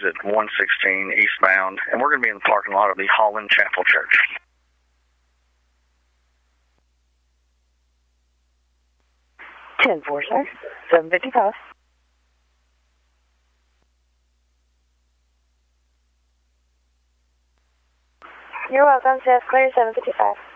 exit 116 eastbound, and we're going to be in the parking lot of the Holland Chapel Church. 10-4, sir. 755. You're welcome, Seth. Clear 755.